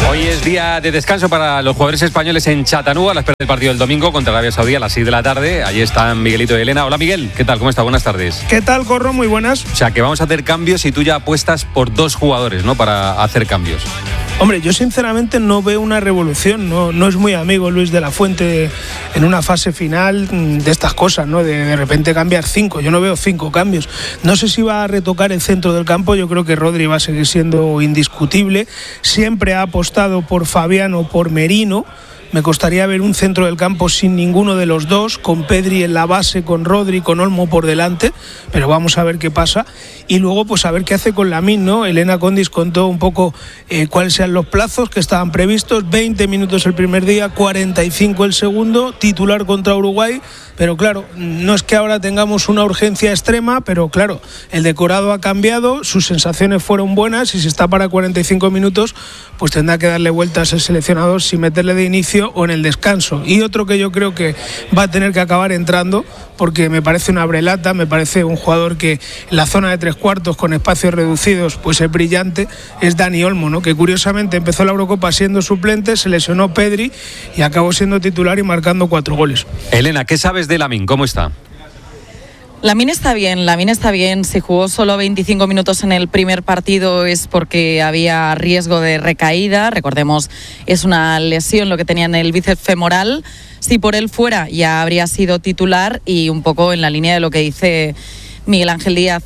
Hoy es día de descanso para los jugadores españoles en Chattanooga, a la espera del partido del domingo contra Arabia Saudí a las 6 de la tarde. Allí están Miguelito y Elena. Hola Miguel, ¿qué tal? ¿Cómo está? Buenas tardes. ¿Qué tal, Corro? Muy buenas. O sea, que vamos a hacer cambios y tú ya apuestas por 2 jugadores, ¿no? Para hacer cambios. Hombre, yo sinceramente no veo una revolución, no es muy amigo Luis de la Fuente en una fase final de estas cosas, ¿no? De repente cambiar 5, yo no veo 5 cambios. No sé si va a retocar el centro del campo, yo creo que Rodri va a seguir siendo indiscutible. Siempre ha apostado por Fabián o por Merino. Me costaría ver un centro del campo sin ninguno de los dos, con Pedri en la base, con Rodri, con Olmo por delante, pero vamos a ver qué pasa. Y luego pues a ver qué hace con Lamine, ¿no? Elena Condis contó un poco cuáles sean los plazos que estaban previstos, 20 minutos el primer día, 45 el segundo, titular contra Uruguay, pero claro, no es que ahora tengamos una urgencia extrema, pero claro, el decorado ha cambiado, sus sensaciones fueron buenas y si está para 45 minutos, pues tendrá que darle vueltas el seleccionador si meterle de inicio o en el descanso. Y otro que yo creo que va a tener que acabar entrando, porque me parece una brelata, me parece un jugador que en la zona de 3/4 con espacios reducidos pues es brillante, es Dani Olmo, ¿no? Que curiosamente empezó la Eurocopa siendo suplente, se lesionó Pedri y acabó siendo titular y marcando 4 goles. Elena, ¿qué sabes de Lamine? ¿Cómo está? Lamine está bien. Si jugó solo 25 minutos en el primer partido es porque había riesgo de recaída. Recordemos, es una lesión lo que tenía en el bíceps femoral. Si por él fuera, ya habría sido titular y un poco en la línea de lo que dice Miguel Ángel Díaz.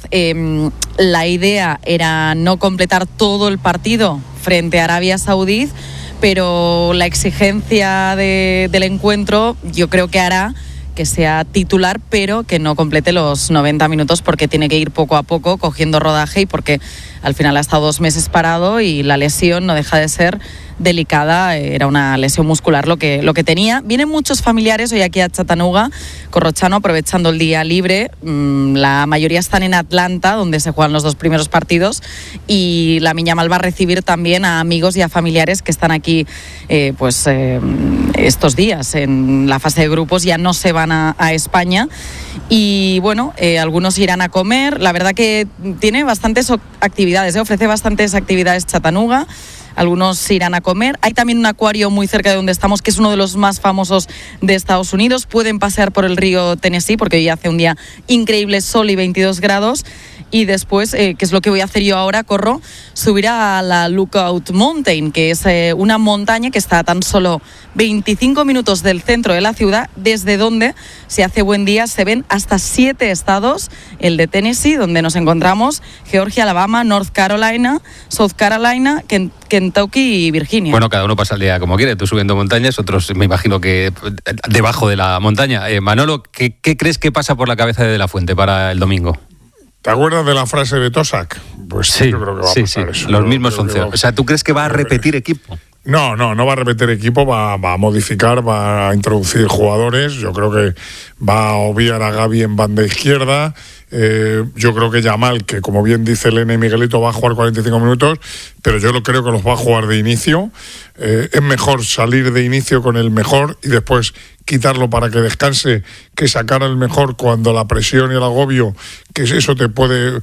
La idea era no completar todo el partido frente a Arabia Saudí, pero la exigencia del encuentro yo creo que hará que sea titular, pero que no complete los 90 minutos porque tiene que ir poco a poco cogiendo rodaje y porque al final ha estado 2 meses parado y la lesión no deja de ser delicada, era una lesión muscular lo que tenía. Vienen muchos familiares hoy aquí a Chattanooga, Corrochano, aprovechando el día libre. La mayoría están en Atlanta, donde se juegan los 2 primeros partidos, y Lamine Yamal va a recibir también a amigos y a familiares que están aquí estos días. En la fase de grupos ya no se van a España y bueno, algunos irán a comer. La verdad que tiene bastantes actividades, ofrece bastantes actividades Chattanooga. Algunos irán a comer. Hay también un acuario muy cerca de donde estamos, que es uno de los más famosos de Estados Unidos. Pueden pasear por el río Tennessee, porque hoy hace un día increíble, sol y 22 grados. Y después, que es lo que voy a hacer yo ahora, Corro, subir a la Lookout Mountain, que es una montaña que está a tan solo 25 minutos del centro de la ciudad, desde donde, si hace buen día, se ven hasta 7 estados, el de Tennessee, donde nos encontramos, Georgia, Alabama, North Carolina, South Carolina, Kentucky y Virginia. Bueno, cada uno pasa el día como quiere, tú subiendo montañas, otros me imagino que debajo de la montaña. Manolo, ¿qué crees que pasa por la cabeza de la Fuente para el domingo? ¿Te acuerdas de la frase de Tosak? Pues sí, yo creo que va a pasar eso. Los mismos funcionan. O sea, ¿tú crees que va a repetir equipo? No va a repetir equipo, va a modificar, va a introducir jugadores. Yo creo que va a obviar a Gavi en banda izquierda. Yo creo que Yamal, que como bien dice Elena y Miguelito, va a jugar 45 minutos, pero yo creo que los va a jugar de inicio. Es mejor salir de inicio con el mejor y después quitarlo para que descanse, que sacar al mejor cuando la presión y el agobio, que eso te puede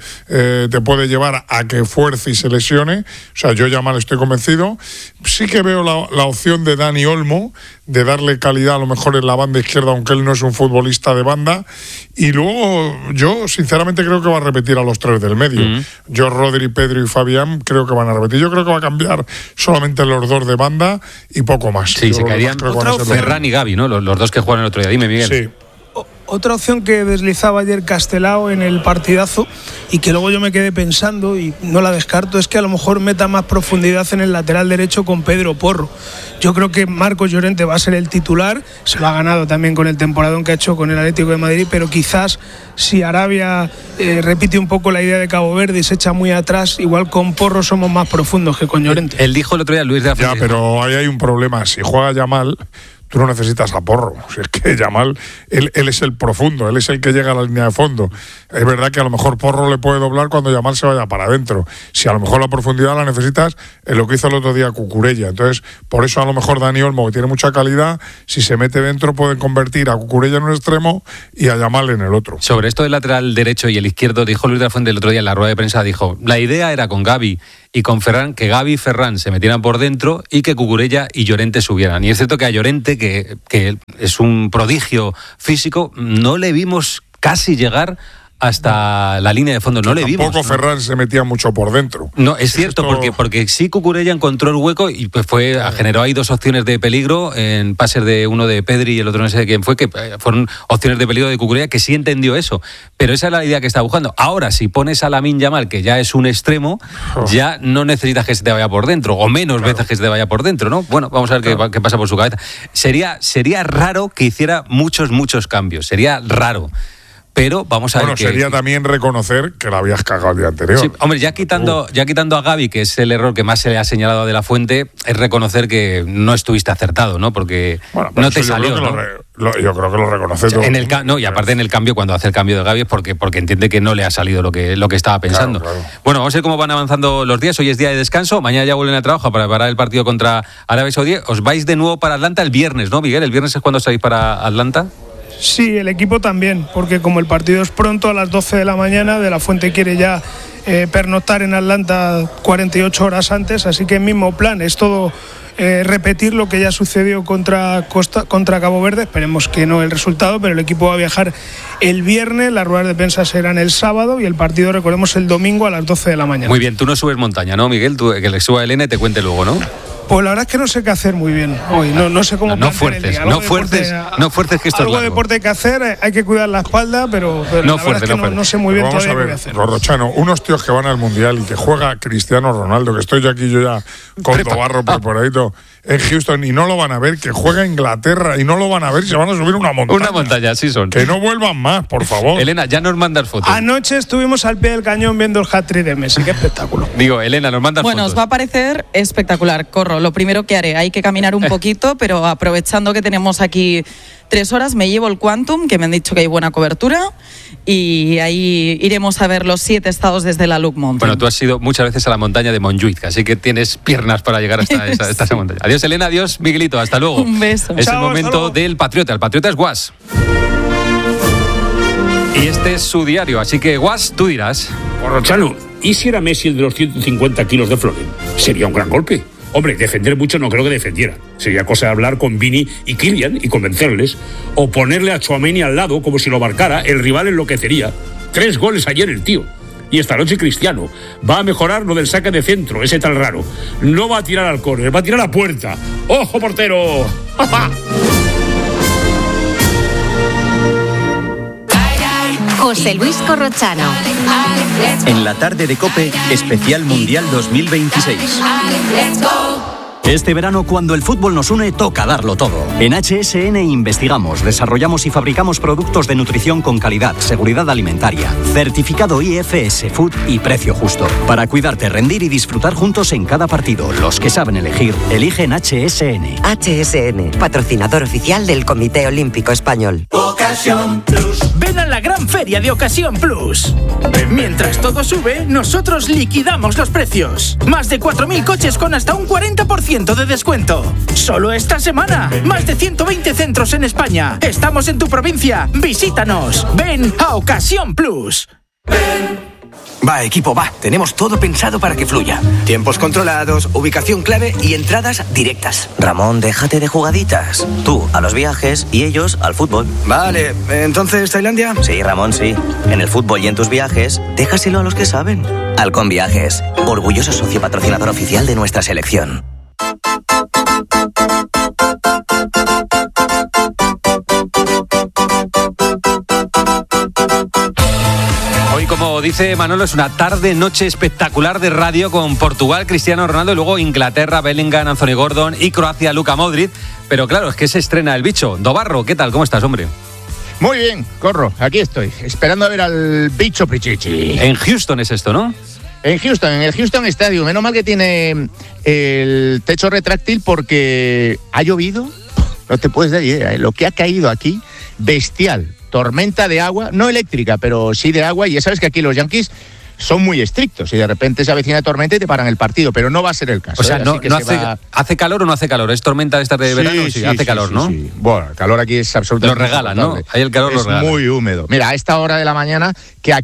llevar a que fuerce y se lesione. O sea, yo Yamal estoy convencido. Sí que veo la opción de Dani Olmo, de darle calidad a lo mejor en la banda izquierda, aunque él no es un futbolista de banda. Y luego yo sinceramente creo que va a repetir a los 3 del medio. Yo, Rodri, Pedro y Fabián creo que van a repetir. Yo creo que va a cambiar solamente los 2 de banda y poco más. Sí, se caerían Ferran y Gavi, ¿no? Los 2 que juegan el otro día. Dime, Miguel. Sí. Otra opción que deslizaba ayer Castelao en el partidazo y que luego yo me quedé pensando y no la descarto, es que a lo mejor meta más profundidad en el lateral derecho con Pedro Porro. Yo creo que Marcos Llorente va a ser el titular, se lo ha ganado también con el temporadón que ha hecho con el Atlético de Madrid, pero quizás si Arabia repite un poco la idea de Cabo Verde y se echa muy atrás, igual con Porro somos más profundos que con Llorente. Él dijo el otro día, Luis de la Fuente. Ya, pero ahí hay un problema. Si juega Yamal, tú no necesitas a Porro. O sea, es que Yamal, él es el profundo, él es el que llega a la línea de fondo. Es verdad que a lo mejor Porro le puede doblar cuando Yamal se vaya para adentro. Si a lo mejor la profundidad la necesitas, en lo que hizo el otro día Cucurella. Entonces, por eso a lo mejor Dani Olmo, que tiene mucha calidad, si se mete dentro puede convertir a Cucurella en un extremo y a Yamal en el otro. Sobre esto del lateral derecho y el izquierdo, dijo Luis de la Fuente el otro día en la rueda de prensa, dijo, la idea era con Gavi y con Ferran, que Gavi y Ferran se metieran por dentro y que Cucurella y Llorente subieran. Y es cierto que a Llorente, que es un prodigio físico, no le vimos casi llegar hasta la línea de fondo, no le vimos. Tampoco Ferran se metía mucho por dentro. No, es cierto, porque sí Cucurella encontró el hueco y pues generó ahí 2 opciones de peligro en pases de uno de Pedri y el otro no sé de quién fue, que fueron opciones de peligro de Cucurella, que sí entendió eso. Pero esa es la idea que está buscando. Ahora, si pones a Lamine Yamal, que ya es un extremo, ya no necesitas que se te vaya por dentro, o menos veces que se te vaya por dentro, ¿no? Bueno, vamos a ver qué pasa por su cabeza. Sería raro que hiciera muchos cambios, sería raro. Pero vamos a ver. Bueno, sería también reconocer que la habías cagado el día anterior. Sí, hombre, ya quitando a Gavi, que es el error que más se le ha señalado a De la Fuente, es reconocer que no estuviste acertado, ¿no? Porque no te salió. Yo creo que lo reconoce todo. Y aparte en el cambio, cuando hace el cambio de Gavi es porque entiende que no le ha salido lo que estaba pensando. Claro. Bueno, vamos a ver cómo van avanzando los días. Hoy es día de descanso, mañana ya vuelven a trabajar para preparar el partido contra Arabia Saudí. Os vais de nuevo para Atlanta el viernes, ¿no, Miguel? ¿El viernes es cuando salís para Atlanta? Sí, el equipo también, porque como el partido es pronto, a las 12 de la mañana, De la Fuente quiere ya pernoctar en Atlanta 48 horas antes, así que el mismo plan, es todo repetir lo que ya sucedió contra Cabo Verde. Esperemos que no el resultado, pero el equipo va a viajar el viernes, las ruedas de prensa serán el sábado y el partido, recordemos, el domingo a las 12 de la mañana. Muy bien, tú no subes montaña, ¿no, Miguel? Tú, que le suba Elena y te cuente luego, ¿no? Pues la verdad es que no sé qué hacer muy bien hoy, no sé cómo fuerces que esto algo es de deporte hay que hacer, hay que cuidar la espalda, pero la verdad es que no sé muy bien vamos todavía a ver, qué voy a hacer. Corrochano, unos tíos que van al Mundial y que juega Cristiano Ronaldo, que estoy yo aquí ya con Dobarro preparadito en Houston, y no lo van a ver, que juega Inglaterra y no lo van a ver y se van a subir una montaña. Una montaña, sí son. Que no vuelvan más, por favor. Elena, ya nos mandas fotos. Anoche estuvimos al pie del cañón viendo el hat-trick de Messi, qué espectáculo. Digo, Elena, nos mandas fotos. Bueno, os va a parecer espectacular. Corro, lo primero que haré, hay que caminar un poquito, pero aprovechando que tenemos aquí 3 horas, me llevo el Quantum, que me han dicho que hay buena cobertura, y ahí iremos a ver los 7 estados desde la Look Mountain. Bueno, tú has ido muchas veces a la montaña de Montjuic, así que tienes piernas para llegar hasta esa montaña. Adiós, Elena, adiós, Miguelito, hasta luego. Un beso. Es el momento del Patriota. El Patriota es Guas. Y este es su diario, así que Guas, tú dirás. Corrochano, ¿y si era Messi el de los 150 kilos de Floren? Sería un gran golpe. Hombre, defender mucho no creo que defendiera. Sería cosa de hablar con Vini y Kylian y convencerles. O ponerle a Tchouaméni al lado como si lo marcara, el rival enloquecería. 3 goles ayer el tío. Y esta noche Cristiano va a mejorar lo del saque de centro, ese tan raro. No va a tirar al córner, va a tirar a puerta. ¡Ojo, portero! José Luis Corrochano. En la tarde de COPE, especial Mundial 2026. Este verano, cuando el fútbol nos une, toca darlo todo. En HSN investigamos, desarrollamos y fabricamos productos de nutrición con calidad, seguridad alimentaria, certificado IFS Food y precio justo. Para cuidarte, rendir y disfrutar juntos en cada partido. Los que saben elegir, eligen HSN. HSN, patrocinador oficial del Comité Olímpico Español. Ocasión Plus. Ven a la gran feria de Ocasión Plus. Mientras todo sube, nosotros liquidamos los precios. Más de 4.000 coches con hasta un 40% de descuento. Solo esta semana. Más de 120 centros en España. Estamos en tu provincia. Visítanos. Ven a Ocasión Plus. Va, equipo, va. Tenemos todo pensado para que fluya. Tiempos controlados, ubicación clave y entradas directas. Ramón, déjate de jugaditas. Tú a los viajes y ellos al fútbol. Vale, ¿entonces Tailandia? Sí, Ramón, sí. En el fútbol y en tus viajes, déjaselo a los que saben. Halcón Viajes, orgulloso socio patrocinador oficial de nuestra selección. Hoy, como dice Manolo, es una tarde-noche espectacular de radio con Portugal, Cristiano Ronaldo, y luego Inglaterra, Bellingham, Anthony Gordon y Croacia, Luka Modric. Pero claro, es que se estrena el bicho. Dobarro, ¿qué tal? ¿Cómo estás, hombre? Muy bien, Corro, aquí estoy, esperando a ver al bicho Pichichi. En Houston es esto, ¿no? En Houston, en el Houston Stadium. Menos mal que tiene el techo retráctil porque ha llovido. No te puedes dar idea, lo que ha caído aquí, bestial. Tormenta de agua, no eléctrica, pero sí de agua. Y ya sabes que aquí los Yankees son muy estrictos y de repente se avecina tormenta y te paran el partido, pero no va a ser el caso. O sea, ¿hace calor o no hace calor? ¿Es tormenta de esta de verano? Sí, hace calor, ¿no? Sí. Bueno, el calor aquí es absolutamente... Lo regalan, ¿no? Ahí el calor lo regalan. Es muy húmedo. Mira, a esta hora de la mañana, que aquí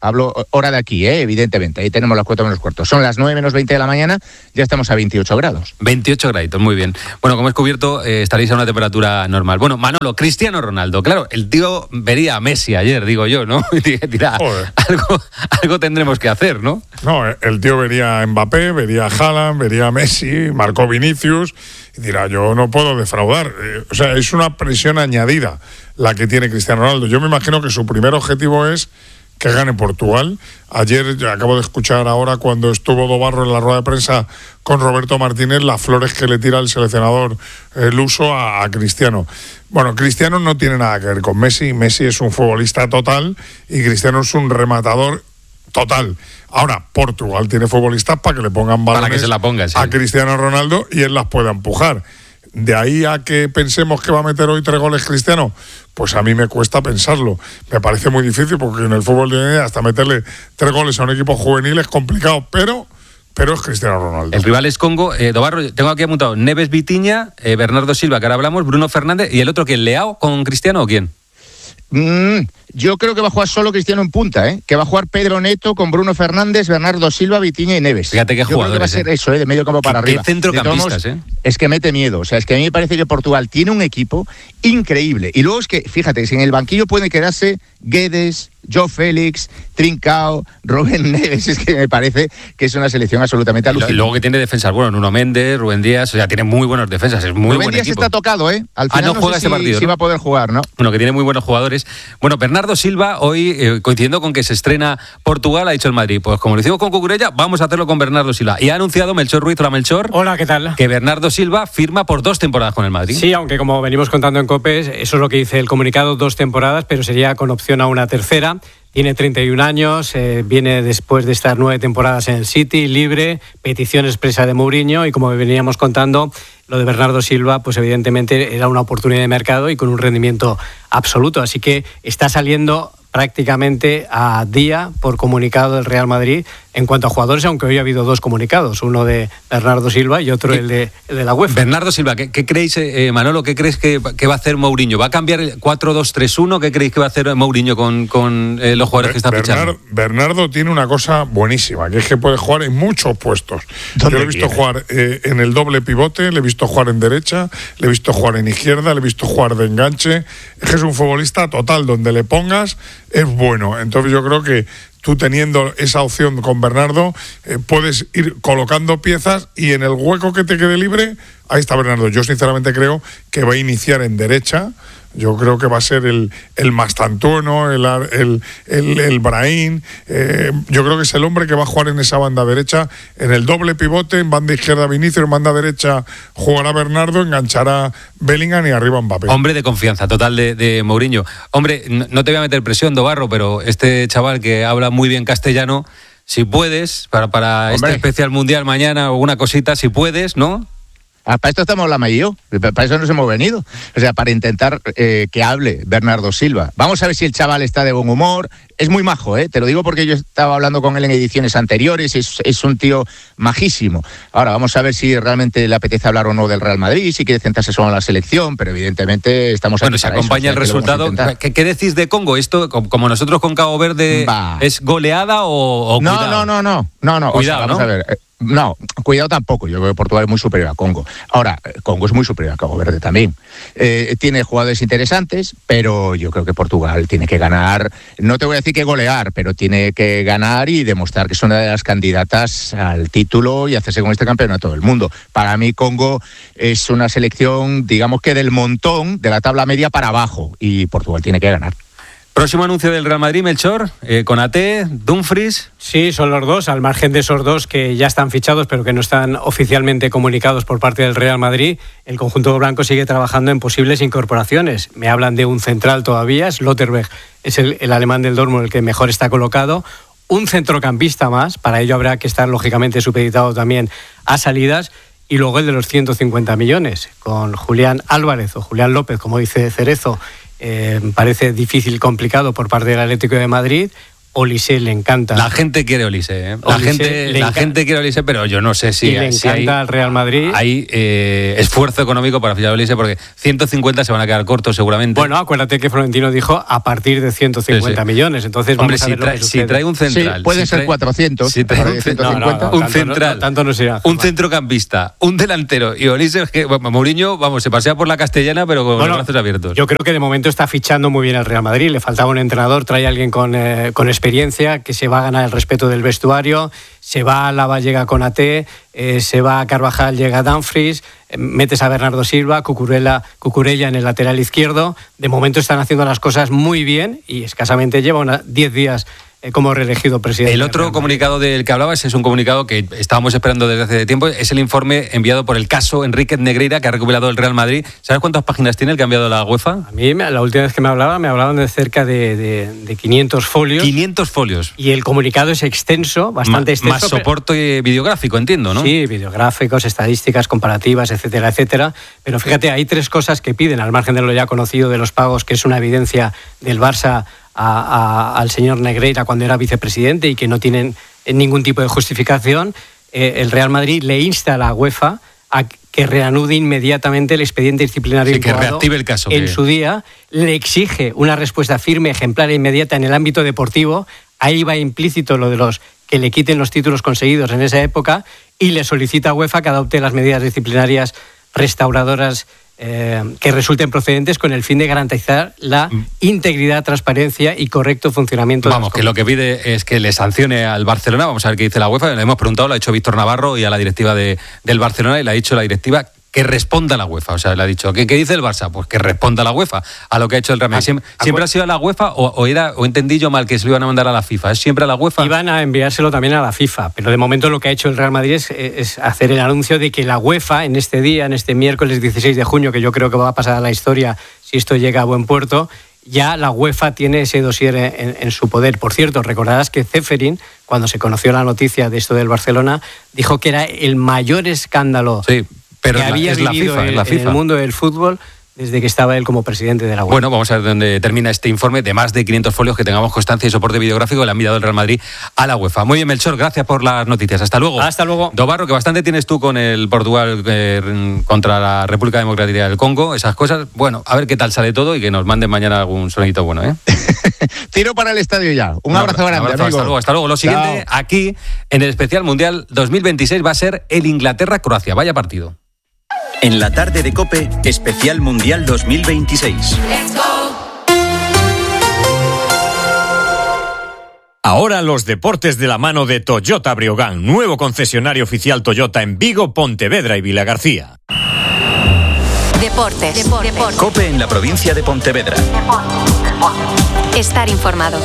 hablo hora de aquí, evidentemente, ahí tenemos las 4 menos cuarto. Son las 9 menos 20 de la mañana, ya estamos a 28 grados. 28 graditos, muy bien. Bueno, como es cubierto, estaréis a una temperatura normal. Bueno, Manolo, Cristiano Ronaldo, claro, el tío vería a Messi ayer, digo yo, ¿no? Dirá, algo tendremos que hacer, ¿no? No, el tío vería a Mbappé, vería a Haaland, vería a Messi, marcó Vinicius, y dirá, yo no puedo defraudar. O sea, es una presión añadida la que tiene Cristiano Ronaldo. Yo me imagino que su primer objetivo es que gane Portugal. Ayer, acabo de escuchar ahora cuando estuvo Dobarro en la rueda de prensa con Roberto Martínez, las flores que le tira el seleccionador luso a Cristiano. Bueno, Cristiano no tiene nada que ver con Messi. Messi es un futbolista total y Cristiano es un rematador total. Ahora, Portugal tiene futbolistas para que le pongan balones para que se la ponga, sí, a Cristiano Ronaldo y él las pueda empujar. De ahí a que pensemos que va a meter hoy 3 goles Cristiano, pues a mí me cuesta pensarlo. Me parece muy difícil porque en el fútbol de hoy hasta meterle 3 goles a un equipo juvenil es complicado, pero es Cristiano Ronaldo. El rival es Congo. Dobarro, tengo aquí apuntado Neves Vitiña, Bernardo Silva, que ahora hablamos, Bruno Fernández, y el otro, ¿quién? ¿Leao con Cristiano o quién? Yo creo que va a jugar solo Cristiano en punta, que va a jugar Pedro Neto con Bruno Fernández, Bernardo Silva, Vitiña y Neves. Fíjate qué jugadores. Yo creo que va a ser eso, de medio campo para arriba. Qué centrocampistas, Es que mete miedo. O sea, es que a mí me parece que Portugal tiene un equipo increíble. Y luego es que, fíjate, si en el banquillo puede quedarse Guedes, Joe Félix, Trincao, Rubén Neves, es que me parece que es una selección absolutamente alucinante. Y luego que tiene defensas, bueno, Nuno Méndez, Rubén Díaz, o sea, tiene muy buenas defensas, es muy buen equipo. Rubén Díaz está tocado, Al final no juega sé este partido, si va a poder jugar, ¿no? Bueno, que tiene muy buenos jugadores. Bueno, Bernardo Silva, hoy, coincidiendo con que se estrena Portugal, ha dicho el Madrid, pues como lo hicimos con Cucurella, vamos a hacerlo con Bernardo Silva. Y ha anunciado Melchor Ruiz, hola Melchor. Hola, ¿qué tal? Que Bernardo Silva firma por 2 temporadas con el Madrid. Sí, aunque como venimos contando en COPES, eso es lo que dice el comunicado, 2 temporadas, pero sería con opción a una tercera. Tiene 31 años, viene después de estar 9 temporadas en el City, libre, petición expresa de Mourinho, y como veníamos contando, lo de Bernardo Silva, pues evidentemente era una oportunidad de mercado y con un rendimiento absoluto, así que está saliendo prácticamente a día por comunicado del Real Madrid en cuanto a jugadores, aunque hoy ha habido 2 comunicados, uno de Bernardo Silva y otro el de la UEFA. Bernardo Silva, ¿qué creéis, Manolo, qué crees que va a hacer Mourinho? ¿Va a cambiar el 4-2-3-1? ¿Qué creéis que va a hacer Mourinho con los jugadores que está fichando? Bernardo tiene una cosa buenísima, que es que puede jugar en muchos puestos. Yo le he visto jugar en el doble pivote, le he visto jugar en derecha, le he visto jugar en izquierda, le he visto jugar de enganche. Es que es un futbolista total, donde le pongas es bueno. Entonces yo creo que tú, teniendo esa opción con Bernardo, puedes ir colocando piezas y en el hueco que te quede libre, ahí está Bernardo. Yo sinceramente creo que va a iniciar en derecha. Yo creo que va a ser el Mastantuono, el Brahim. Yo creo que es el hombre que va a jugar en esa banda derecha, en el doble pivote, en banda izquierda Vinicius, en banda derecha jugará Bernardo, enganchará Bellingham y arriba Mbappé. Hombre de confianza total de Mourinho. Hombre, no te voy a meter presión, Dobarro, pero este chaval que habla muy bien castellano, si puedes, para este especial mundial mañana, alguna cosita, si puedes, ¿no? Para esto estamos la y yo, para eso nos hemos venido. O sea, para intentar que hable Bernardo Silva. Vamos a ver si el chaval está de buen humor. Es muy majo, te lo digo porque yo estaba hablando con él en ediciones anteriores. Es un tío majísimo. Ahora, vamos a ver si realmente le apetece hablar o no del Real Madrid, si quiere centrarse solo en la selección, pero evidentemente estamos aquí. Bueno, se acompaña el resultado. ¿Qué decís de Congo? ¿Esto, como nosotros con Cabo Verde, es goleada o cuidado? No. Cuidado, o sea, vamos a ver. No, cuidado tampoco. Yo creo que Portugal es muy superior a Congo. Ahora, Congo es muy superior a Cabo Verde también. Tiene jugadores interesantes, pero yo creo que Portugal tiene que ganar. No te voy a decir que golear, pero tiene que ganar y demostrar que es una de las candidatas al título y hacerse con este campeonato del mundo. Para mí, Congo es una selección, digamos que del montón, de la tabla media para abajo, y Portugal tiene que ganar. Próximo anuncio del Real Madrid, Melchor, Konaté, Dumfries. Sí, son los 2, al margen de esos 2 que ya están fichados, pero que no están oficialmente comunicados por parte del Real Madrid. El conjunto blanco sigue trabajando en posibles incorporaciones. Me hablan de un central todavía, Slotterbeck es el alemán del Dortmund el que mejor está colocado. Un centrocampista más, para ello habrá que estar lógicamente supeditado también a salidas. Y luego el de los 150 millones, con Julián Álvarez o Julián López, como dice Cerezo. Parece difícil, complicado por parte del Atlético de Madrid. Olise le encanta. La gente quiere Olise, ¿eh? La gente quiere Olise, pero yo no sé si... Y le encanta al Real Madrid. Hay esfuerzo económico para fichar a Olise, porque 150 se van a quedar cortos seguramente. Bueno, acuérdate que Florentino dijo a partir de 150 millones. Entonces, hombre, vamos a ver si trae un central... Sí, pueden ser 400. Si trae 150. Un central, tanto no será. Un centrocampista, un delantero y Olise, que Mourinho, vamos, se pasea por la Castellana, pero con los brazos abiertos. Yo creo que de momento está fichando muy bien el Real Madrid. Le faltaba un entrenador, trae a alguien con experiencia, que se va a ganar el respeto del vestuario. Se va a Lavallega con AT, se va a Carvajal, llega Dumfries, metes a Bernardo Silva, Cucurella en el lateral izquierdo. De momento están haciendo las cosas muy bien y escasamente lleva 10 días como reelegido presidente. El otro comunicado del que hablabas es un comunicado que estábamos esperando desde hace tiempo. Es el informe enviado por el caso Enríquez Negreira, que ha recuperado el Real Madrid. ¿Sabes cuántas páginas tiene el que ha enviado la UEFA? A mí, la última vez que me hablaban de cerca de 500 folios. 500 folios. Y el comunicado es extenso, bastante extenso. Más soporte videográfico, entiendo, ¿no? Sí, videográficos, estadísticas, comparativas, etcétera, etcétera. Pero fíjate, hay 3 cosas que piden, al margen de lo ya conocido de los pagos, que es una evidencia del Barça al señor Negreira cuando era vicepresidente y que no tienen ningún tipo de justificación. El Real Madrid le insta a la UEFA a que reanude inmediatamente el expediente disciplinario que reactive el caso en su día. Le exige una respuesta firme, ejemplar e inmediata en el ámbito deportivo. Ahí va implícito lo de los que le quiten los títulos conseguidos en esa época, y le solicita a UEFA que adopte las medidas disciplinarias restauradoras que resulten procedentes con el fin de garantizar la integridad, transparencia y correcto funcionamiento. Vamos, que lo que pide es que le sancione al Barcelona. Vamos a ver qué dice la UEFA. Le hemos preguntado, lo ha hecho Víctor Navarro y a la directiva del Barcelona, y le ha dicho la directiva que responda a la UEFA. O sea, le ha dicho, ¿qué dice el Barça? Pues que responda a la UEFA a lo que ha hecho el Real Madrid. ¿Siempre ha sido a la UEFA o entendí yo mal que se lo iban a mandar a la FIFA? ¿Es siempre a la UEFA? Iban a enviárselo también a la FIFA, pero de momento lo que ha hecho el Real Madrid es hacer el anuncio de que la UEFA en este día, en este miércoles 16 de junio, que yo creo que va a pasar a la historia si esto llega a buen puerto, ya la UEFA tiene ese dossier en su poder. Por cierto, recordarás que Ceferin, cuando se conoció la noticia de esto del Barcelona, dijo que era el mayor escándalo pero que había vivido en el mundo del fútbol desde que estaba él como presidente de la UEFA. Bueno, vamos a ver dónde termina este informe de más de 500 folios, que tengamos constancia y soporte videográfico que le han enviado el Real Madrid a la UEFA. Muy bien, Melchor, gracias por las noticias. Hasta luego. Hasta luego. Dobarro, que bastante tienes tú con el Portugal contra la República Democrática del Congo, esas cosas. Bueno, a ver qué tal sale todo y que nos manden mañana algún sonidito bueno, ¿eh? Tiro para el estadio ya. Un abrazo grande, amigo. Hasta luego. Lo siguiente, aquí, en el especial Mundial 2026, va a ser el Inglaterra-Croacia. Vaya partido. En la tarde de COPE, especial Mundial 2026. Ahora los deportes de la mano de Toyota Breogán, nuevo concesionario oficial Toyota en Vigo, Pontevedra y Vilagarcía. Deportes. COPE en la provincia de Pontevedra. Estar informado.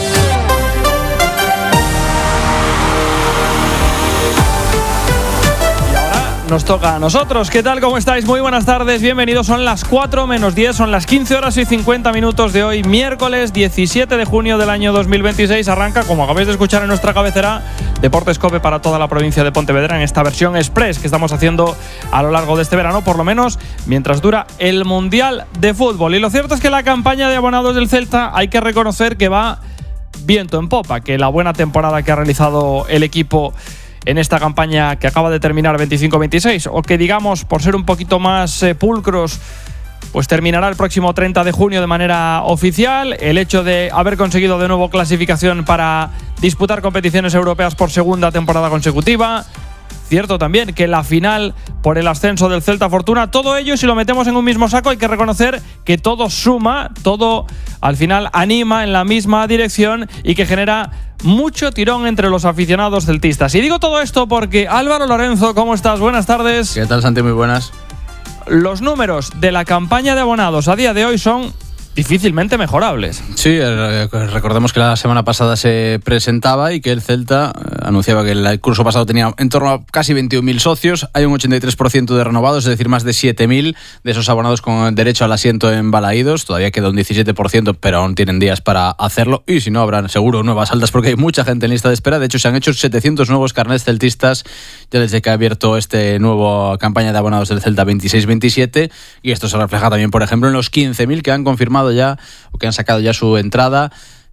Nos toca a nosotros. ¿Qué tal? ¿Cómo estáis? Muy buenas tardes, bienvenidos. Son las 4 menos 10, son las 15 horas y 50 minutos de hoy, miércoles 17 de junio del año 2026. Arranca, como acabáis de escuchar en nuestra cabecera, Deportes COPE para toda la provincia de Pontevedra en esta versión express que estamos haciendo a lo largo de este verano, por lo menos mientras dura el Mundial de Fútbol. Y lo cierto es que la campaña de abonados del Celta hay que reconocer que va viento en popa, que la buena temporada que ha realizado el equipo en esta campaña que acaba de terminar 25-26, o que digamos, por ser un poquito más pulcros, pues terminará el próximo 30 de junio de manera oficial. El hecho de haber conseguido de nuevo clasificación para disputar competiciones europeas por segunda temporada consecutiva. Cierto también que la final por el ascenso del Celta Fortuna, todo ello, si lo metemos en un mismo saco, hay que reconocer que todo suma, todo al final anima en la misma dirección y que genera mucho tirón entre los aficionados celtistas. Y digo todo esto porque Álvaro Lorenzo, ¿cómo estás? Buenas tardes. ¿Qué tal, Santi? Muy buenas. Los números de la campaña de abonados a día de hoy son difícilmente mejorables. Sí, recordemos que la semana pasada se presentaba y que el Celta anunciaba que el curso pasado tenía en torno a casi 21.000 socios. Hay un 83% de renovados, es decir, más de 7.000 de esos abonados con derecho al asiento en Balaídos. Todavía queda un 17%, pero aún tienen días para hacerlo. Y si no, habrán seguro nuevas altas porque hay mucha gente en lista de espera. De hecho, se han hecho 700 nuevos carnets celtistas ya desde que ha abierto este nuevo campaña de abonados del Celta 26-27. Y esto se refleja también, por ejemplo, en los 15.000 que han confirmado ya o que han sacado ya su entrada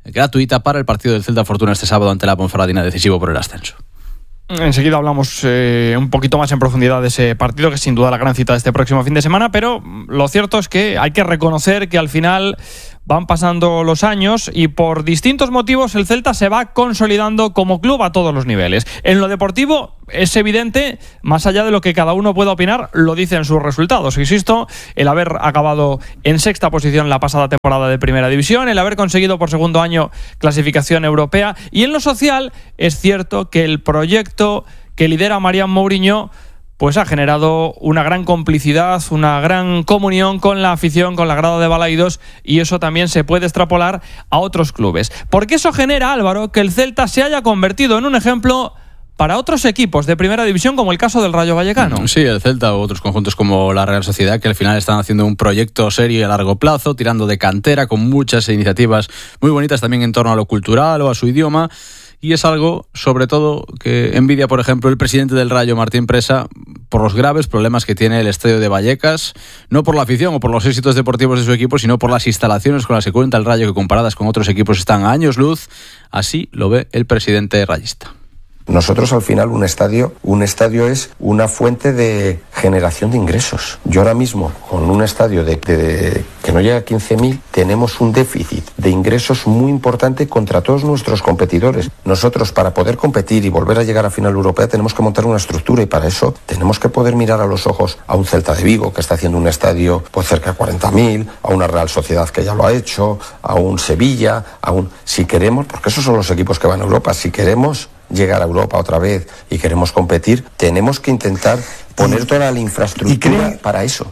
gratuita para el partido del Celta Fortuna este sábado ante la Ponferradina, decisivo por el ascenso. Enseguida hablamos un poquito más en profundidad de ese partido, que es sin duda la gran cita de este próximo fin de semana, pero lo cierto es que hay que reconocer que al final van pasando los años y por distintos motivos el Celta se va consolidando como club a todos los niveles. En lo deportivo es evidente, más allá de lo que cada uno pueda opinar, lo dicen sus resultados. Insisto, el haber acabado en sexta posición la pasada temporada de Primera División, el haber conseguido por segundo año clasificación europea, y en lo social es cierto que el proyecto que lidera Marián Mourinho pues ha generado una gran complicidad, una gran comunión con la afición, con la grada de Balaídos, y eso también se puede extrapolar a otros clubes. Porque eso genera, Álvaro, que el Celta se haya convertido en un ejemplo para otros equipos de Primera División, como el caso del Rayo Vallecano. Sí, el Celta o otros conjuntos como la Real Sociedad, que al final están haciendo un proyecto serio y a largo plazo, tirando de cantera, con muchas iniciativas muy bonitas también en torno a lo cultural o a su idioma. Y es algo, sobre todo, que envidia, por ejemplo, el presidente del Rayo, Martín Presa, por los graves problemas que tiene el estadio de Vallecas, no por la afición o por los éxitos deportivos de su equipo, sino por las instalaciones con las que cuenta el Rayo, que comparadas con otros equipos están a años luz. Así lo ve el presidente rayista. Nosotros al final un estadio es una fuente de generación de ingresos. Yo ahora mismo con un estadio de que no llega a 15.000 tenemos un déficit de ingresos muy importante contra todos nuestros competidores. Nosotros para poder competir y volver a llegar a final europea tenemos que montar una estructura y para eso tenemos que poder mirar a los ojos a un Celta de Vigo que está haciendo un estadio pues cerca de 40.000, a una Real Sociedad que ya lo ha hecho, a un Sevilla, si queremos, porque esos son los equipos que van a Europa, si queremos llegar a Europa otra vez y queremos competir, tenemos que intentar poner toda la infraestructura para eso.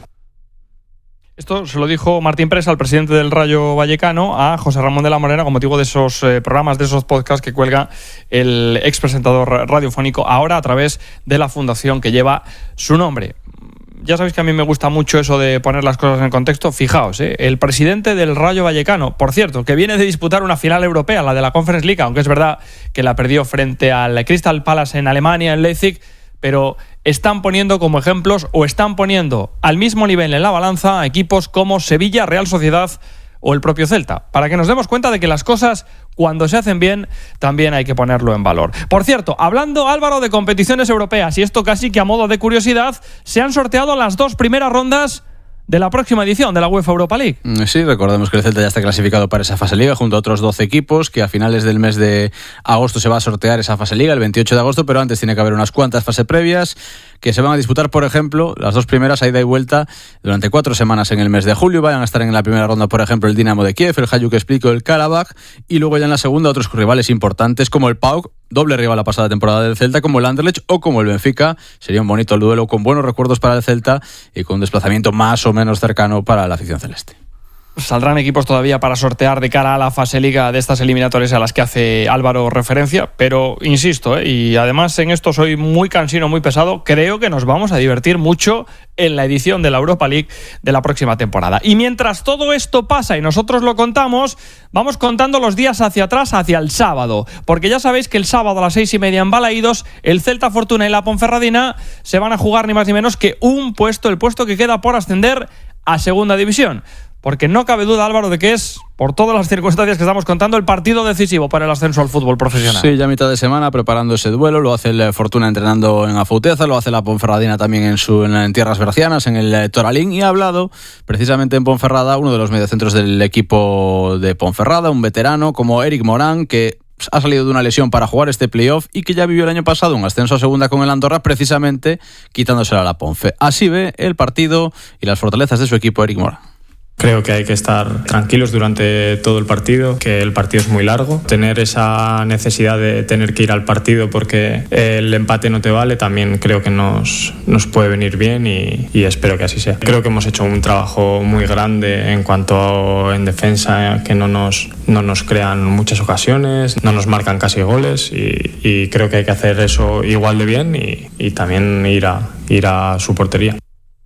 Esto se lo dijo Martín Presa, el presidente del Rayo Vallecano, a José Ramón de la Morena con motivo de esos programas, de esos podcasts que cuelga el expresentador radiofónico ahora a través de la fundación que lleva su nombre. Ya sabéis que a mí me gusta mucho eso de poner las cosas en contexto. Fijaos, el presidente del Rayo Vallecano, por cierto, que viene de disputar una final europea, la de la Conference League, aunque es verdad que la perdió frente al Crystal Palace en Alemania, en Leipzig, pero están poniendo como ejemplos o están poniendo al mismo nivel en la balanza a equipos como Sevilla, Real Sociedad o el propio Celta, para que nos demos cuenta de que las cosas, cuando se hacen bien, también hay que ponerlo en valor. Por cierto, hablando, Álvaro, de competiciones europeas, y esto casi que a modo de curiosidad, se han sorteado las 2 primeras rondas de la próxima edición de la UEFA Europa League. Sí, recordemos que el Celta ya está clasificado para esa fase liga junto a otros 12 equipos, que a finales del mes de agosto se va a sortear esa fase liga, el 28 de agosto, pero antes tiene que haber unas cuantas fases previas que se van a disputar, por ejemplo, las 2 primeras a ida y vuelta durante 4 semanas en el mes de julio. Vayan a estar en la primera ronda, por ejemplo, el Dinamo de Kiev, el Hajduk Split o el Karabakh, y luego ya en la segunda otros rivales importantes como el PAOK, doble rival la pasada temporada del Celta, como el Anderlecht o como el Benfica. Sería un bonito duelo con buenos recuerdos para el Celta y con un desplazamiento más o menos cercano para la afición celeste. Saldrán equipos todavía para sortear de cara a la fase liga de estas eliminatorias a las que hace Álvaro referencia, pero insisto, y además en esto soy muy cansino, muy pesado, creo que nos vamos a divertir mucho en la edición de la Europa League de la próxima temporada. Y mientras todo esto pasa y nosotros lo contamos, vamos contando los días hacia atrás, hacia el sábado, porque ya sabéis que el sábado a las 6:30 en Balaídos, el Celta Fortuna y la Ponferradina se van a jugar ni más ni menos que un puesto, el puesto que queda por ascender a Segunda División. Porque no cabe duda, Álvaro, de que es, por todas las circunstancias que estamos contando, el partido decisivo para el ascenso al fútbol profesional. Sí, ya a mitad de semana preparando ese duelo, lo hace el Fortuna entrenando en Afouteza, lo hace la Ponferradina también en tierras bercianas, en el Toralín, y ha hablado precisamente en Ponferrada uno de los mediocentros del equipo de Ponferrada, un veterano como Eric Morán, que ha salido de una lesión para jugar este playoff y que ya vivió el año pasado un ascenso a segunda con el Andorra, precisamente quitándosela a la Ponfe. Así ve el partido y las fortalezas de su equipo Eric Morán. Creo que hay que estar tranquilos durante todo el partido, que el partido es muy largo. Tener esa necesidad de tener que ir al partido porque el empate no te vale, también creo que nos puede venir bien y espero que así sea. Creo que hemos hecho un trabajo muy grande en cuanto en defensa, que no nos crean muchas ocasiones, no nos marcan casi goles y creo que hay que hacer eso igual de bien y también ir a su portería.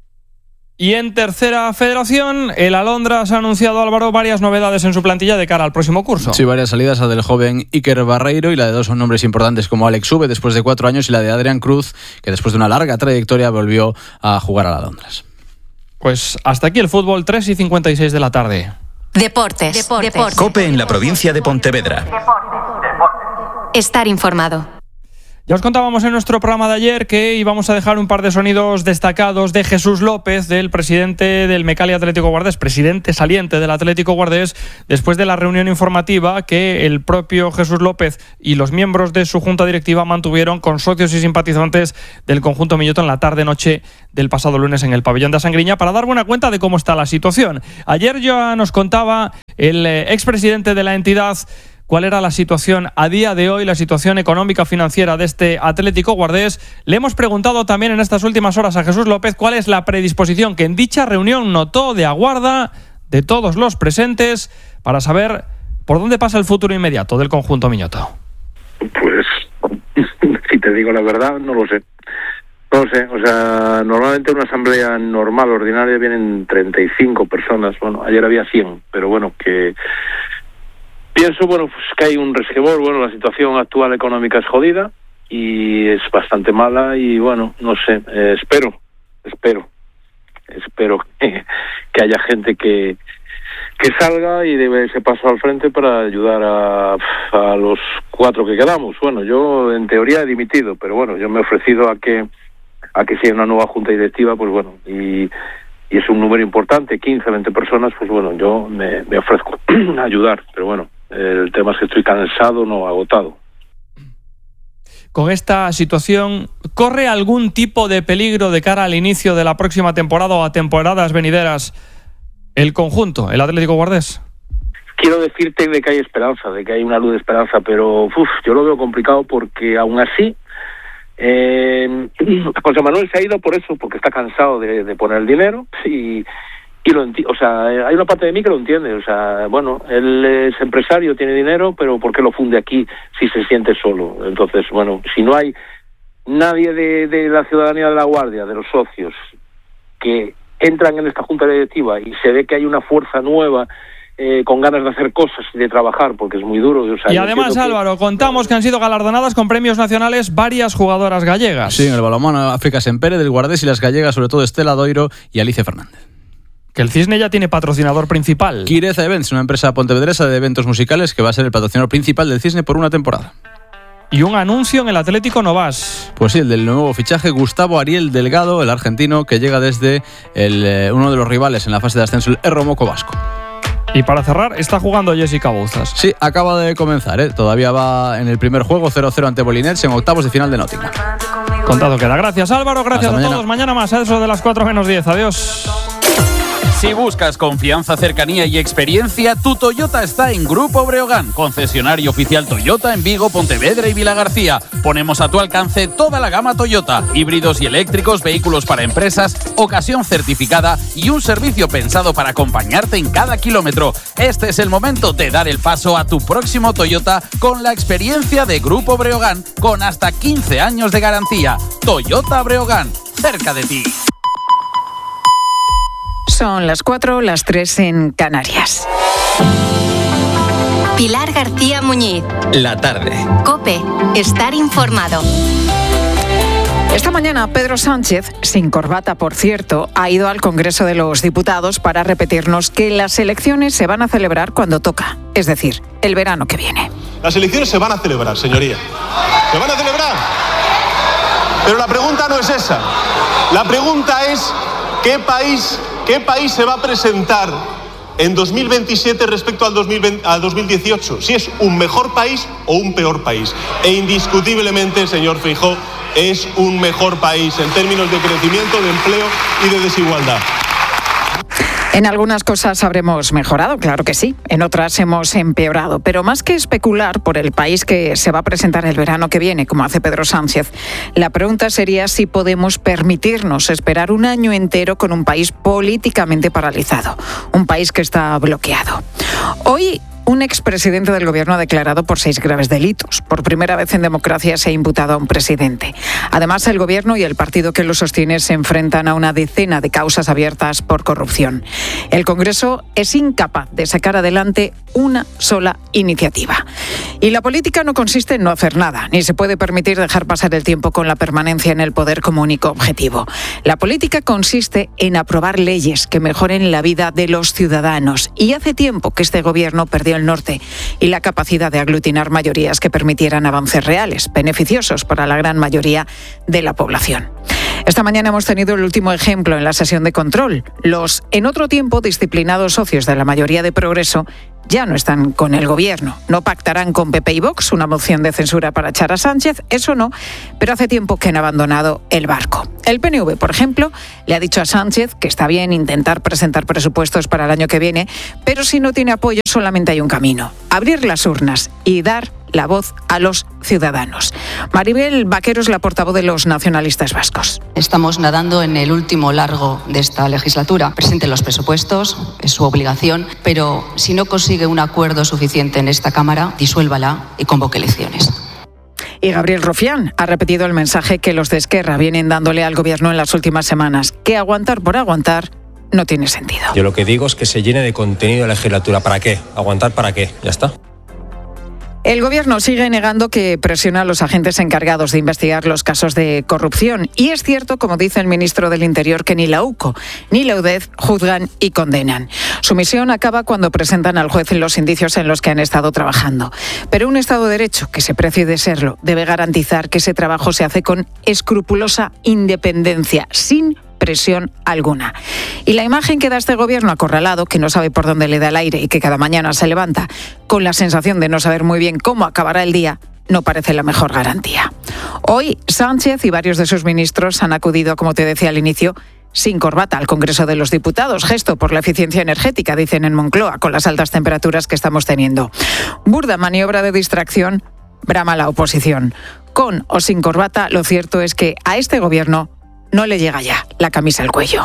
Y en tercera federación, el Alondras ha anunciado, Álvaro, varias novedades en su plantilla de cara al próximo curso. Sí, varias salidas, la del joven Iker Barreiro y la de dos nombres importantes como Alex Sube después de 4 años y la de Adrián Cruz, que después de una larga trayectoria volvió a jugar al Alondras. Pues hasta aquí el fútbol, 3:56 de la tarde. Deportes. COPE en la provincia de Pontevedra. Estar informado. Ya os contábamos en nuestro programa de ayer que íbamos a dejar un par de sonidos destacados de Jesús López, del presidente del Mecalia Atlético Guardés, presidente saliente del Atlético Guardés, después de la reunión informativa que el propio Jesús López y los miembros de su junta directiva mantuvieron con socios y simpatizantes del conjunto Milloto en la tarde-noche del pasado lunes en el pabellón de Sangriña, para dar buena cuenta de cómo está la situación. Ayer ya nos contaba el expresidente de la entidad cuál era la situación a día de hoy, la situación económica financiera de este Atlético Guardés. Le hemos preguntado también en estas últimas horas a Jesús López cuál es la predisposición que en dicha reunión notó de aguarda de todos los presentes para saber por dónde pasa el futuro inmediato del conjunto Miñoto. Pues, si te digo la verdad, no lo sé. No lo sé, o sea, normalmente una asamblea normal, ordinaria, vienen 35 personas. Bueno, ayer había 100, pero bueno, que... Pienso, bueno, pues que hay un resquemor. Bueno, la situación actual económica es jodida y es bastante mala y bueno, no sé, espero que haya gente que salga y dé ese paso al frente para ayudar a los 4 que quedamos. Bueno, yo en teoría he dimitido, pero bueno, yo me he ofrecido a que sea una nueva junta directiva, pues bueno, y es un número importante, 15, 20 personas, pues bueno, yo me ofrezco a ayudar, pero bueno, el tema es que estoy cansado, no agotado. Con esta situación, ¿corre algún tipo de peligro de cara al inicio de la próxima temporada o a temporadas venideras el conjunto, el Atlético Guardés? Quiero decirte de que hay esperanza, de que hay una luz de esperanza, pero yo lo veo complicado porque aún así José Manuel se ha ido por eso, porque está cansado de poner el dinero y o sea, hay una parte de mí que lo entiende. O sea, bueno, él es empresario, tiene dinero, pero ¿por qué lo funde aquí si se siente solo? Entonces, bueno, si no hay nadie de la ciudadanía de La Guardia, de los socios, que entran en esta junta directiva y se ve que hay una fuerza nueva con ganas de hacer cosas y de trabajar, porque es muy duro. O sea, y además, Álvaro, contamos que han sido galardonadas con premios nacionales varias jugadoras gallegas. Sí, en el balonmano África Sempere del Guardés y las gallegas, sobre todo Estela Doiro y Alicia Fernández. Que el Cisne ya tiene patrocinador principal. Quireza Events, una empresa pontevedresa de eventos musicales que va a ser el patrocinador principal del Cisne por una temporada. Y un anuncio en el Atlético Novas. Pues sí, el del nuevo fichaje, Gustavo Ariel Delgado, el argentino, que llega desde uno de los rivales en la fase de ascenso, el Erro Moco Vasco. Y para cerrar, está jugando Jessica Bouzas. Sí, acaba de comenzar, todavía va en el primer juego, 0-0 ante Molinets en octavos de final de Nottingham. Contado queda. Gracias, Álvaro, gracias a todos. Mañana más, a eso de las 4:10. Adiós. Si buscas confianza, cercanía y experiencia, tu Toyota está en Grupo Breogán, concesionario oficial Toyota en Vigo, Pontevedra y Vilagarcía. Ponemos a tu alcance toda la gama Toyota, híbridos y eléctricos, vehículos para empresas, ocasión certificada y un servicio pensado para acompañarte en cada kilómetro. Este es el momento de dar el paso a tu próximo Toyota con la experiencia de Grupo Breogán, con hasta 15 años de garantía. Toyota Breogán, cerca de ti. Son las 4, las 3 en Canarias. Pilar García Muñiz. La tarde. COPE. Estar informado. Esta mañana Pedro Sánchez, sin corbata por cierto, ha ido al Congreso de los Diputados para repetirnos que las elecciones se van a celebrar cuando toca, es decir, el verano que viene. Las elecciones se van a celebrar, señoría. Se van a celebrar. Pero la pregunta no es esa. La pregunta es ¿qué país se va a presentar en 2027 respecto al 2018? Si es un mejor país o un peor país. E indiscutiblemente, señor Feijóo, es un mejor país en términos de crecimiento, de empleo y de desigualdad. En algunas cosas habremos mejorado, claro que sí. En otras hemos empeorado. Pero más que especular por el país que se va a presentar el verano que viene, como hace Pedro Sánchez, la pregunta sería si podemos permitirnos esperar un año entero con un país políticamente paralizado. Un país que está bloqueado. Hoy Un expresidente del gobierno ha declarado por 6 graves delitos. Por primera vez en democracia se ha imputado a un presidente. Además, el gobierno y el partido que lo sostiene se enfrentan a una decena de causas abiertas por corrupción. El Congreso es incapaz de sacar adelante una sola iniciativa. Y la política no consiste en no hacer nada, ni se puede permitir dejar pasar el tiempo con la permanencia en el poder como único objetivo. La política consiste en aprobar leyes que mejoren la vida de los ciudadanos. Y hace tiempo que este gobierno perdió el norte y la capacidad de aglutinar mayorías que permitieran avances reales, beneficiosos para la gran mayoría de la población. Esta mañana hemos tenido el último ejemplo en la sesión de control. Los, en otro tiempo, disciplinados socios de la mayoría de Progreso ya no están con el gobierno. No pactarán con PP y Vox una moción de censura para echar a Sánchez, eso no, pero hace tiempo que han abandonado el barco. El PNV, por ejemplo, le ha dicho a Sánchez que está bien intentar presentar presupuestos para el año que viene, pero si no tiene apoyo solamente hay un camino: abrir las urnas y dar la voz a los ciudadanos. Maribel Vaquero es la portavoz de los nacionalistas vascos. Estamos nadando en el último largo de esta legislatura. Presenten los presupuestos, es su obligación, pero si no consigue un acuerdo suficiente en esta Cámara, disuélvala y convoque elecciones. Y Gabriel Rufián ha repetido el mensaje que los de Esquerra vienen dándole al gobierno en las últimas semanas, que aguantar por aguantar no tiene sentido. Yo lo que digo es que se llene de contenido la legislatura. ¿Para qué? ¿Aguantar para qué? Ya está. El gobierno sigue negando que presiona a los agentes encargados de investigar los casos de corrupción. Y es cierto, como dice el ministro del Interior, que ni la UCO ni la UDEF juzgan y condenan. Su misión acaba cuando presentan al juez los indicios en los que han estado trabajando. Pero un Estado de Derecho, que se precie de serlo, debe garantizar que ese trabajo se hace con escrupulosa independencia, sin presión alguna. Y la imagen que da este gobierno acorralado, que no sabe por dónde le da el aire y que cada mañana se levanta con la sensación de no saber muy bien cómo acabará el día, no parece la mejor garantía. Hoy, Sánchez y varios de sus ministros han acudido, como te decía al inicio, sin corbata al Congreso de los Diputados, gesto por la eficiencia energética, dicen en Moncloa, con las altas temperaturas que estamos teniendo. Burda maniobra de distracción, brama la oposición. Con o sin corbata, lo cierto es que a este gobierno no le llega ya la camisa al cuello.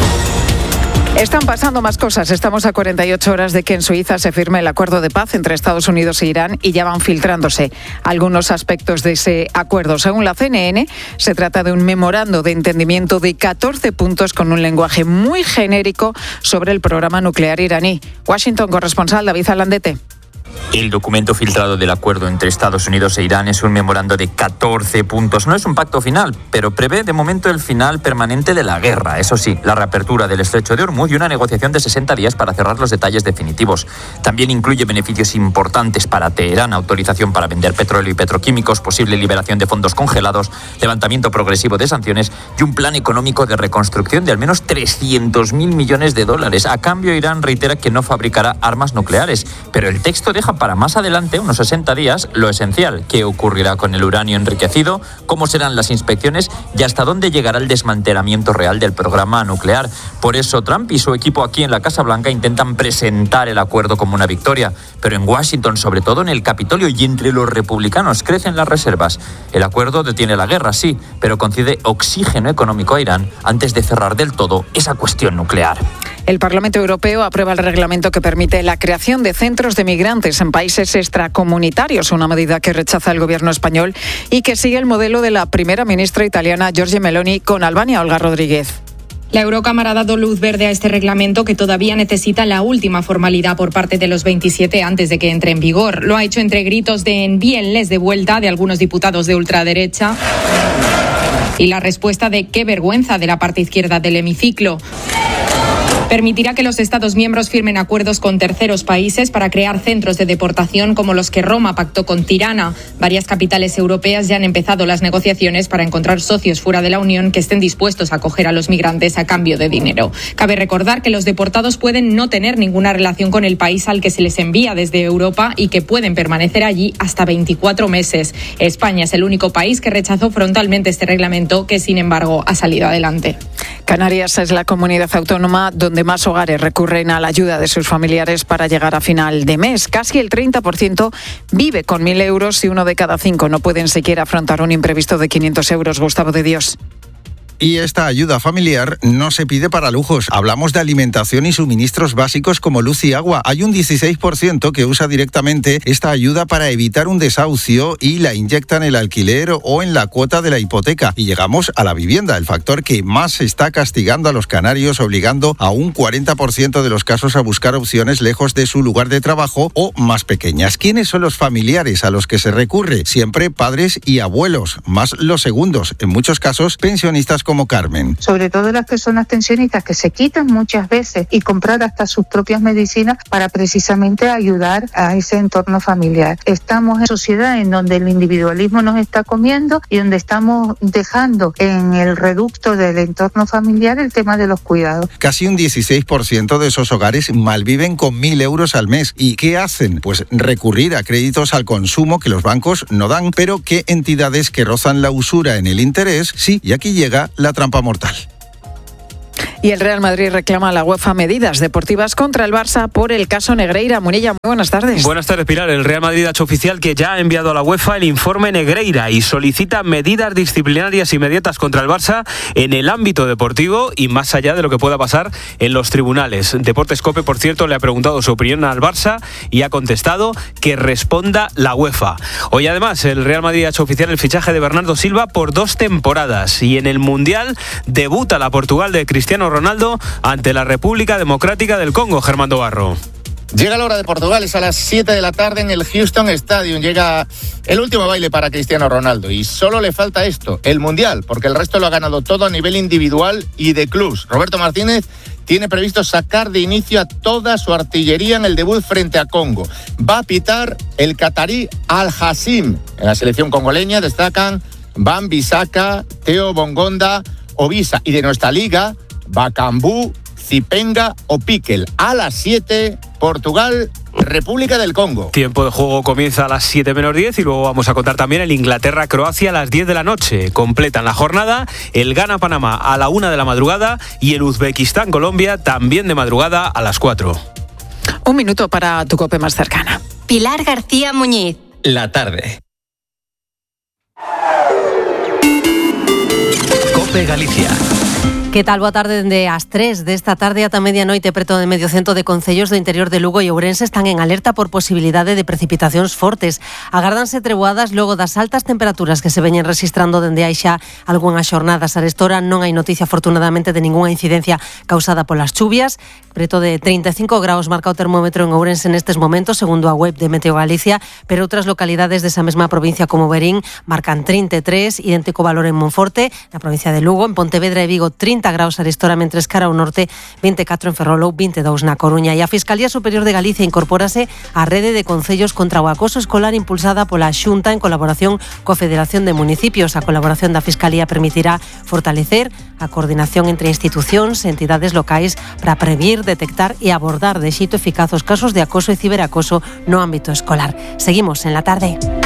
Están pasando más cosas. Estamos a 48 horas de que en Suiza se firme el acuerdo de paz entre Estados Unidos e Irán y ya van filtrándose algunos aspectos de ese acuerdo. Según la CNN, se trata de un memorando de entendimiento de 14 puntos con un lenguaje muy genérico sobre el programa nuclear iraní. Washington, corresponsal David Alandete. El documento filtrado del acuerdo entre Estados Unidos e Irán es un memorando de 14 puntos. No es un pacto final, pero prevé de momento el final permanente de la guerra. Eso sí, la reapertura del estrecho de Hormuz y una negociación de 60 días para cerrar los detalles definitivos. También incluye beneficios importantes para Teherán, autorización para vender petróleo y petroquímicos, posible liberación de fondos congelados, levantamiento progresivo de sanciones y un plan económico de reconstrucción de al menos 300.000 millones de dólares. A cambio, Irán reitera que no fabricará armas nucleares, pero el texto deja para más adelante, unos 60 días, lo esencial: qué ocurrirá con el uranio enriquecido, cómo serán las inspecciones y hasta dónde llegará el desmantelamiento real del programa nuclear. Por eso Trump y su equipo aquí en la Casa Blanca intentan presentar el acuerdo como una victoria, pero en Washington, sobre todo en el Capitolio y entre los republicanos, crecen las reservas. El acuerdo detiene la guerra, sí, pero concede oxígeno económico a Irán antes de cerrar del todo esa cuestión nuclear. El Parlamento Europeo aprueba el reglamento que permite la creación de centros de migrantes en países extracomunitarios, una medida que rechaza el gobierno español y que sigue el modelo de la primera ministra italiana Giorgia Meloni con Albania. Olga Rodríguez. La Eurocámara ha dado luz verde a este reglamento, que todavía necesita la última formalidad por parte de los 27 antes de que entre en vigor. Lo ha hecho entre gritos de envíenles de vuelta de algunos diputados de ultraderecha y la respuesta de qué vergüenza de la parte izquierda del hemiciclo. Permitirá que los Estados miembros firmen acuerdos con terceros países para crear centros de deportación como los que Roma pactó con Tirana. Varias capitales europeas ya han empezado las negociaciones para encontrar socios fuera de la Unión que estén dispuestos a acoger a los migrantes a cambio de dinero. Cabe recordar que los deportados pueden no tener ninguna relación con el país al que se les envía desde Europa y que pueden permanecer allí hasta 24 meses. España es el único país que rechazó frontalmente este reglamento, que sin embargo ha salido adelante. Canarias es la comunidad autónoma donde más hogares recurren a la ayuda de sus familiares para llegar a final de mes. Casi el 30% vive con 1.000 euros y 1 de cada 5 no pueden siquiera afrontar un imprevisto de 500 euros. Gustavo de Dios. Y esta ayuda familiar no se pide para lujos. Hablamos de alimentación y suministros básicos como luz y agua. Hay un 16% que usa directamente esta ayuda para evitar un desahucio y la inyecta en el alquiler o en la cuota de la hipoteca. Y llegamos a la vivienda, el factor que más está castigando a los canarios, obligando a un 40% de los casos a buscar opciones lejos de su lugar de trabajo o más pequeñas. ¿Quiénes son los familiares a los que se recurre? Siempre padres y abuelos, más los segundos, en muchos casos pensionistas como Carmen. Sobre todo las personas pensionistas que se quitan muchas veces y comprar hasta sus propias medicinas para precisamente ayudar a ese entorno familiar. Estamos en una sociedad en donde el individualismo nos está comiendo y donde estamos dejando en el reducto del entorno familiar el tema de los cuidados. Casi un 16% de esos hogares malviven con 1.000 euros al mes. ¿Y qué hacen? Pues recurrir a créditos al consumo que los bancos no dan, pero que entidades que rozan la usura en el interés, sí, y aquí llega la trampa mortal. Y el Real Madrid reclama a la UEFA medidas deportivas contra el Barça por el caso Negreira. Munilla, muy buenas tardes. Buenas tardes, Pilar. El Real Madrid ha hecho oficial que ya ha enviado a la UEFA el informe Negreira y solicita medidas disciplinarias inmediatas contra el Barça en el ámbito deportivo y más allá de lo que pueda pasar en los tribunales. Deportes COPE, por cierto, le ha preguntado su opinión al Barça y ha contestado que responda la UEFA. Hoy, además, el Real Madrid ha hecho oficial el fichaje de Bernardo Silva por 2 temporadas y en el Mundial debuta la Portugal de Cristiano Ronaldo ante la República Democrática del Congo. Germán Barro. Llega la hora de Portugal, es a las 7 de la tarde en el Houston Stadium. Llega el último baile para Cristiano Ronaldo y solo le falta esto, el Mundial, porque el resto lo ha ganado todo a nivel individual y de clubs. Roberto Martínez tiene previsto sacar de inicio a toda su artillería en el debut frente a Congo. Va a pitar el catarí Al-Hassim. En la selección congoleña destacan Van Bissaka, Theo Bongonda, Obisa, y de nuestra liga, Bakambu, Zipenga o Piquel. A las 7, Portugal, República del Congo. Tiempo de juego comienza a las 7 menos 10 y luego vamos a contar también el Inglaterra-Croacia a las 10 de la noche. Completan la jornada el Ghana-Panamá a la 1 de la madrugada y el Uzbekistán-Colombia también de madrugada a las 4. Un minuto para tu COPE más cercana. Pilar García Muñiz. La tarde. COPE Galicia. Que tal? Boa tarde. Dende as 3 desta tarde ata medianoite preto de medio cento de concellos do interior de Lugo e Ourense están en alerta por posibilidade de precipitacións fortes. Agárdanse treboadas logo das altas temperaturas que se veñen registrando dende hai xa algunhas xornadas. Arestora non hai noticia afortunadamente de ningunha incidencia causada polas chuvias. Preto de 35 graus marca o termómetro en Ourense nestes momentos, segundo a web de Meteo Galicia, pero outras localidades desa mesma provincia como Verín marcan 33, idéntico valor en Monforte, na provincia de Lugo, en Pontevedra e Vigo 30 graus arestora, mentres cara ao norte 24 en Ferrolou, 22 na Coruña. E a Fiscalía Superior de Galicia incorpórase á rede de concellos contra o acoso escolar impulsada pola Xunta en colaboración coa Federación de Municipios. A colaboración da Fiscalía permitirá fortalecer a coordinación entre institucións e entidades locais para prevenir, detectar e abordar de xeito eficaz os casos de acoso e ciberacoso no ámbito escolar. Seguimos en la tarde.